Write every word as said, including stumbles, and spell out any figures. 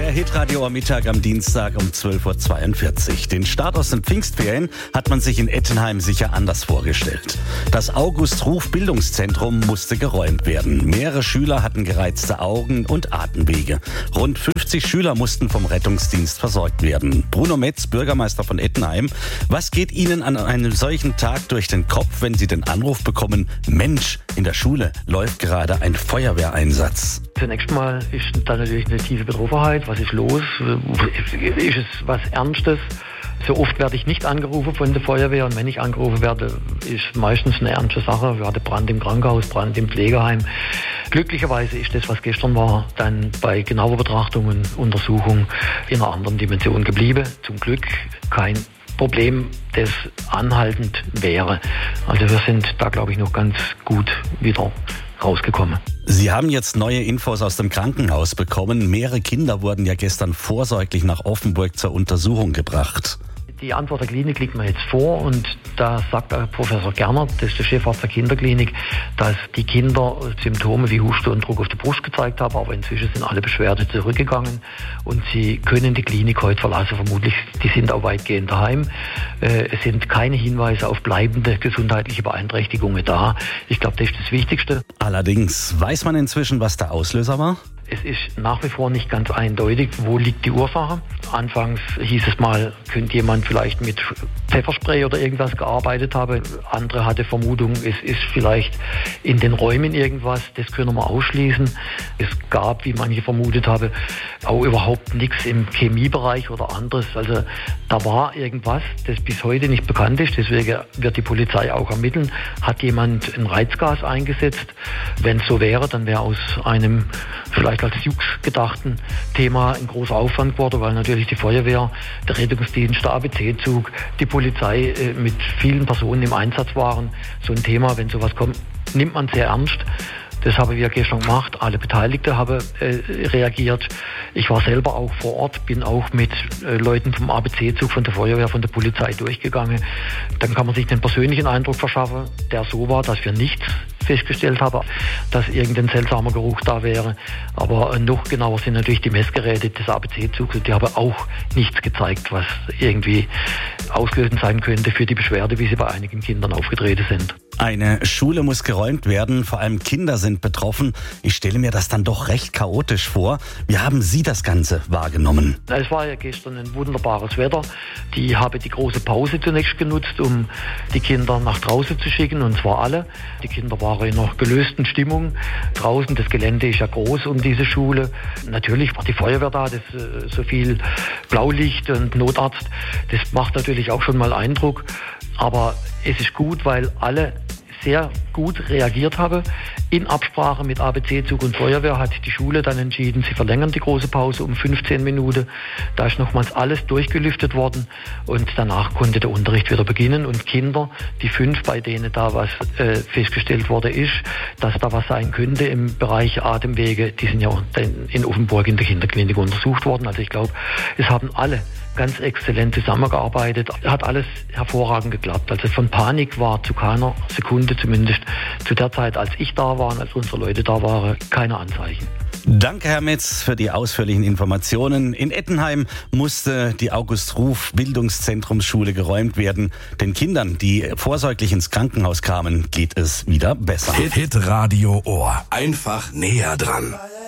Der Hitradio am Mittag am Dienstag um zwölf Uhr zweiundvierzig. Den Start aus den Pfingstferien hat man sich in Ettenheim sicher anders vorgestellt. Das August-Ruf-Bildungszentrum musste geräumt werden. Mehrere Schüler hatten gereizte Augen und Atemwege. Rund fünfzig Schüler mussten vom Rettungsdienst versorgt werden. Bruno Metz, Bürgermeister von Ettenheim. Was geht Ihnen an einem solchen Tag durch den Kopf, wenn Sie den Anruf bekommen, Mensch, in der Schule läuft gerade ein Feuerwehreinsatz? Zunächst mal ist da natürlich eine tiefe Betroffenheit. Was ist los? Ist es was Ernstes? So oft werde ich nicht angerufen von der Feuerwehr, und wenn ich angerufen werde, ist meistens eine ernste Sache. Wir hatten Brand im Krankenhaus, Brand im Pflegeheim. Glücklicherweise ist das, was gestern war, dann bei genauer Betrachtung und Untersuchung in einer anderen Dimension geblieben. Zum Glück kein Problem, das anhaltend wäre. Also wir sind da, glaube ich, noch ganz gut wieder rausgekommen. Sie haben jetzt neue Infos aus dem Krankenhaus bekommen. Mehrere Kinder wurden ja gestern vorsorglich nach Offenburg zur Untersuchung gebracht. Die Antwort der Klinik liegt mir jetzt vor, und da sagt der Professor Gernert, das ist der Chefarzt der Kinderklinik, dass die Kinder Symptome wie Husten und Druck auf die Brust gezeigt haben, aber inzwischen sind alle Beschwerden zurückgegangen und sie können die Klinik heute verlassen. Vermutlich, die sind auch weitgehend daheim. Es sind keine Hinweise auf bleibende gesundheitliche Beeinträchtigungen da. Ich glaube, das ist das Wichtigste. Allerdings, weiß man inzwischen, was der Auslöser war? Es ist nach wie vor nicht ganz eindeutig, wo liegt die Ursache. Anfangs hieß es mal, könnte jemand vielleicht mit Pfefferspray oder irgendwas gearbeitet haben. Andere hatte Vermutung, es ist vielleicht in den Räumen irgendwas. Das können wir ausschließen. Es gab, wie manche vermutet haben, auch überhaupt nichts im Chemiebereich oder anderes. Also da war irgendwas, das bis heute nicht bekannt ist. Deswegen wird die Polizei auch ermitteln. Hat jemand ein Reizgas eingesetzt? Wenn es so wäre, dann wäre aus einem vielleicht als Jux gedachten Thema ein großer Aufwand geworden, weil natürlich die Feuerwehr, der Rettungsdienst, der A B C-Zug, die Polizei äh, mit vielen Personen im Einsatz waren. So ein Thema, wenn sowas kommt, nimmt man sehr ernst. Das haben wir gestern gemacht. Alle Beteiligten haben äh, reagiert. Ich war selber auch vor Ort, bin auch mit äh, Leuten vom A B C-Zug, von der Feuerwehr, von der Polizei durchgegangen. Dann kann man sich den persönlichen Eindruck verschaffen, der so war, dass wir nichts festgestellt haben, dass irgendein seltsamer Geruch da wäre. Aber äh, noch genauer sind natürlich die Messgeräte des A B C-Zugs, und die haben auch nichts gezeigt, was irgendwie auslösend sein könnte für die Beschwerde, wie sie bei einigen Kindern aufgetreten sind. Eine Schule muss geräumt werden, vor allem Kinder sind betroffen. Ich stelle mir das dann doch recht chaotisch vor. Wie haben Sie das Ganze wahrgenommen? Es war ja gestern ein wunderbares Wetter. Die habe die große Pause zunächst genutzt, um die Kinder nach draußen zu schicken, und zwar alle. Die Kinder waren in einer gelösten Stimmung. Draußen, das Gelände ist ja groß um diese Schule. Natürlich war die Feuerwehr da, das, so viel Blaulicht und Notarzt. Das macht natürlich auch schon mal Eindruck. Aber es ist gut, weil alle sehr gut reagiert haben. In Absprache mit A B C-Zug und Feuerwehr hat die Schule dann entschieden, sie verlängern die große Pause um fünfzehn Minuten. Da ist nochmals alles durchgelüftet worden, und danach konnte der Unterricht wieder beginnen. Und Kinder, die fünf, bei denen da was äh, festgestellt worden ist, dass da was sein könnte im Bereich Atemwege, die sind ja in Offenburg in der Kinderklinik untersucht worden. Also ich glaube, es haben alle ganz exzellent zusammengearbeitet. Hat alles hervorragend geklappt. Also von Panik war zu keiner Sekunde, zumindest zu der Zeit, als ich da war und als unsere Leute da waren, keine Anzeichen. Danke, Herr Metz, für die ausführlichen Informationen. In Ettenheim musste die August-Ruf-Bildungszentrumsschule geräumt werden. Den Kindern, die vorsorglich ins Krankenhaus kamen, geht es wieder besser. Hit, Hit Radio Ohr. Einfach näher dran.